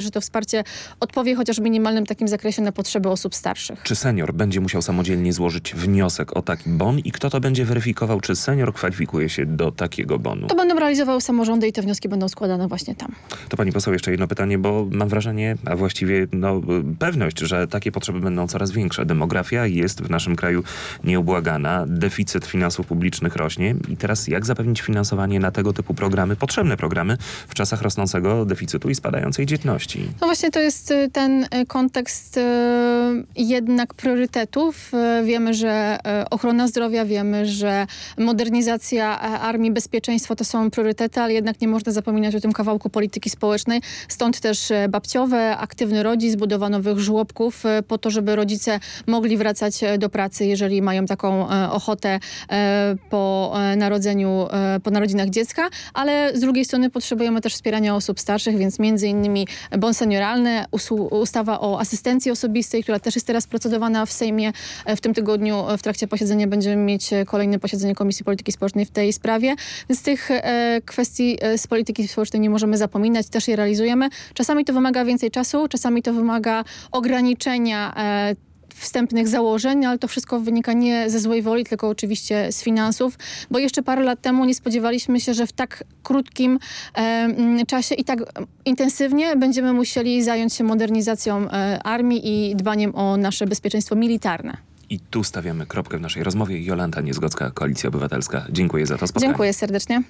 że to wsparcie odpowie chociaż w minimalnym takim zakresie na potrzeby osób starszych. Czy senior będzie musiał samodzielnie złożyć wniosek o taki bon i kto to będzie weryfikował, czy senior kwalifikuje się do takiego bonu? To będą realizowały samorządy i te wnioski będą składane właśnie tam. To pani poseł jeszcze jedno pytanie, bo mam wrażenie, a właściwie pewność, że takie potrzeby będą coraz większe. Demografia jest w naszym kraju nieubłagana, deficyt finansów publicznych rośnie i teraz jak zapewnić finansowanie na tego typu programy, potrzebne programy w czasach rosnącego deficytu i spadającej dzietności? No właśnie to jest ten kontekst jednak priorytetów. Wiemy, że ochrona zdrowia, wiemy, że modernizacja armii, bezpieczeństwo to są priorytety, ale jednak nie można zapominać o tym kawałku polityki społecznej. Stąd też babciowe, aktywny rodzic, budowa nowych żłobków po to, żeby rodzice mogli wracać do pracy, jeżeli mają taką ochotę po narodzinach dziecka, ale z drugiej strony potrzebujemy też wspierania osób starszych, więc między innymi bon senioralny, ustawa o asystencji osobistej, która też jest teraz procedowana w Sejmie. W tym tygodniu w trakcie posiedzenia będziemy mieć kolejne posiedzenie Komisji Polityki Społecznej w tej sprawie, więc tych kwestii z polityki społecznej nie możemy zapominać, też je realizujemy. Czasami to wymaga więcej czasu, czasami to wymaga ograniczenia wstępnych założeń, ale to wszystko wynika nie ze złej woli, tylko oczywiście z finansów, bo jeszcze parę lat temu nie spodziewaliśmy się, że w tak krótkim czasie i tak intensywnie będziemy musieli zająć się modernizacją armii i dbaniem o nasze bezpieczeństwo militarne. I tu stawiamy kropkę w naszej rozmowie. Jolanta Niezgodzka, Koalicja Obywatelska. Dziękuję za to spotkanie. Dziękuję serdecznie.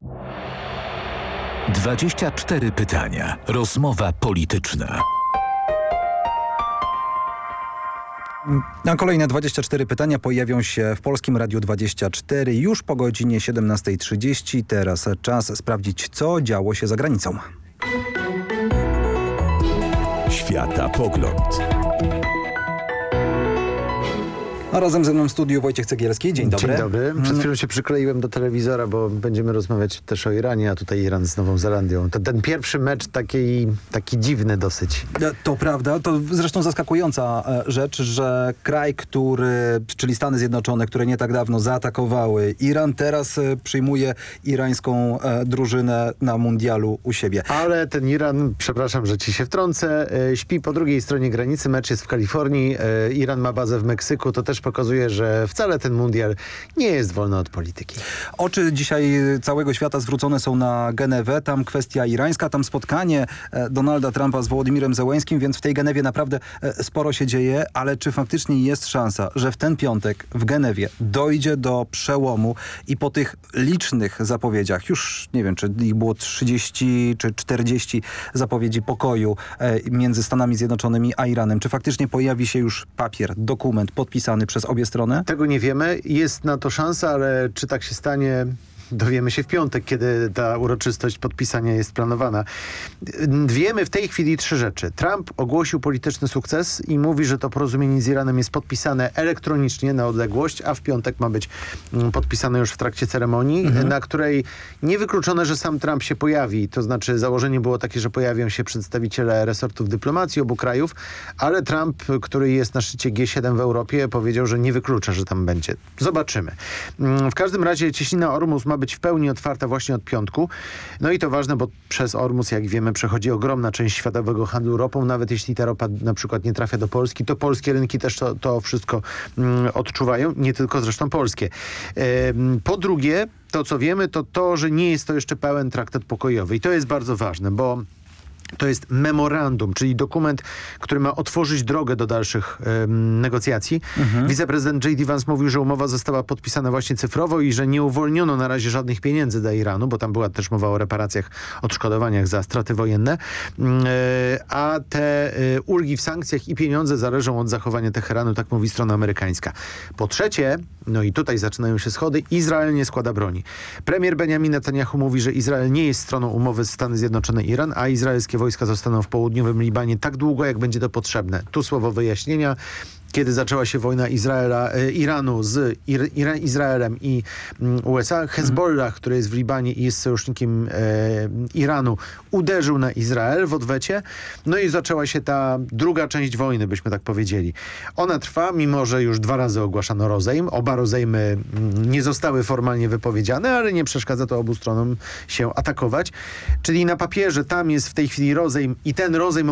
24 pytania. Rozmowa polityczna. Na kolejne 24 pytania pojawią się w Polskim Radiu 24 już po godzinie 17:30. Teraz czas sprawdzić, co działo się za granicą. Światapogląd. A razem ze mną w studiu Wojciech Cegielski. Dzień dobry. Dzień dobry. Przed chwilą się przykleiłem do telewizora, bo będziemy rozmawiać też o Iranie, a tutaj Iran z Nową Zelandią. To ten pierwszy mecz taki dziwny dosyć. To prawda. To zresztą zaskakująca rzecz, że kraj, czyli Stany Zjednoczone, które nie tak dawno zaatakowały Iran, teraz przyjmuje irańską drużynę na mundialu u siebie. Ale ten Iran, przepraszam, że ci się wtrącę, śpi po drugiej stronie granicy. Mecz jest w Kalifornii. Iran ma bazę w Meksyku. To też pokazuje, że wcale ten mundial nie jest wolny od polityki. Oczy dzisiaj całego świata zwrócone są na Genewę. Tam kwestia irańska, tam spotkanie Donalda Trumpa z Wołodymirem Zełenskim, więc w tej Genewie naprawdę sporo się dzieje, ale czy faktycznie jest szansa, że w ten piątek w Genewie dojdzie do przełomu i po tych licznych zapowiedziach, już nie wiem, czy ich było 30 czy 40 zapowiedzi pokoju między Stanami Zjednoczonymi a Iranem, czy faktycznie pojawi się już papier, dokument podpisany przez obie strony? Tego nie wiemy. Jest na to szansa, ale czy tak się stanie, dowiemy się w piątek, kiedy ta uroczystość podpisania jest planowana. Wiemy w tej chwili 3 rzeczy. Trump ogłosił polityczny sukces i mówi, że to porozumienie z Iranem jest podpisane elektronicznie na odległość, a w piątek ma być podpisane już w trakcie ceremonii, na której niewykluczone, że sam Trump się pojawi. To znaczy założenie było takie, że pojawią się przedstawiciele resortów dyplomacji obu krajów, ale Trump, który jest na szczycie G7 w Europie, powiedział, że nie wyklucza, że tam będzie. Zobaczymy. W każdym razie cieśnina Ormus ma być w pełni otwarta właśnie od piątku. No i to ważne, bo przez Ormus, jak wiemy, przechodzi ogromna część światowego handlu ropą. Nawet jeśli ta ropa na przykład nie trafia do Polski, to polskie rynki też to wszystko odczuwają. Nie tylko zresztą polskie. Po drugie, to co wiemy, to, że nie jest to jeszcze pełen traktat pokojowy. I to jest bardzo ważne, bo to jest memorandum, czyli dokument, który ma otworzyć drogę do dalszych negocjacji. Wiceprezydent J.D. Vance mówił, że umowa została podpisana właśnie cyfrowo i że nie uwolniono na razie żadnych pieniędzy dla Iranu, bo tam była też mowa o reparacjach, odszkodowaniach za straty wojenne. A te ulgi w sankcjach i pieniądze zależą od zachowania Teheranu, tak mówi strona amerykańska. Po trzecie, no i tutaj zaczynają się schody, Izrael nie składa broni. Premier Benjamin Netanyahu mówi, że Izrael nie jest stroną umowy Stany Zjednoczone-Iran, a izraelskie wojska zostaną w południowym Libanie tak długo, jak będzie to potrzebne. Tu słowo wyjaśnienia. Kiedy zaczęła się wojna Iranu z Izraelem i USA, Hezbollah, który jest w Libanie i jest sojusznikiem Iranu, uderzył na Izrael w odwecie. No i zaczęła się ta druga część wojny, byśmy tak powiedzieli. Ona trwa, mimo że już 2 razy ogłaszano rozejm. Oba rozejmy nie zostały formalnie wypowiedziane, ale nie przeszkadza to obu stronom się atakować. Czyli na papierze tam jest w tej chwili rozejm i ten rozejm